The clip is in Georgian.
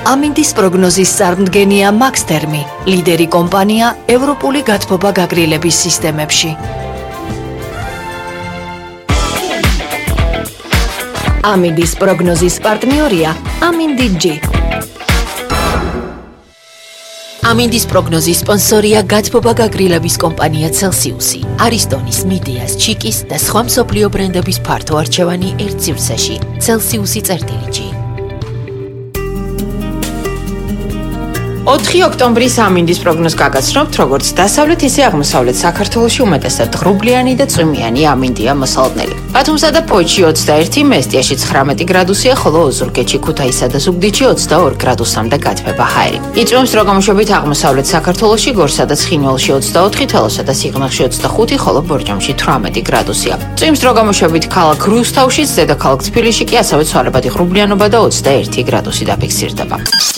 ამინდის პროგნოზის წარმდგენია მაქსთერმი, ლიდერი კომპანია ევროპული გათბობა გაგრილების სისტემებში. ამინდის პროგნოზის პარტნიორია ამინდი-G. ამინდის პროგნოზის სპონსორია გათბობა გაგრილების კომპანია Celsius-ი, არისტონის, მიდეას, ჩიკის და სხვა მსოფლიო ბრენდების ფართო არჩევანი ერთ სივრცეში. Celsius-G. 4 ოქტომბრის ამინდის პროგნოზს გაგაცნობთ, როგორც დასავლეთ, ისე აღმოსავლეთ საქართველოში უმეტესად ღრუბლიანი და წვიმიანი ამინდია მოსალოდნელი. ბათუმსა და პოჩში 21, მესტიაში 19 გრადუსია, ხოლო ოზურგეთში, ქუთაისსა და ზუგდიდში 22 გრადუსამდე გათბება ჰაერი. იწვევს დროგამოშვებით აღმოსავლეთ საქართველოში, გორსა და ცხინვალში 24, თელავსა და სიღნაღში 25, ხოლო ბორჯომში 18 გრადუსია. წვიმს დროგამოშვებით ქალაქ რუსთავშიც, დედაქალაქ თბილისში კი ასევე ცვალებადი ღრუბლიანობა და 21 გრადუსი დაფიქსირდება.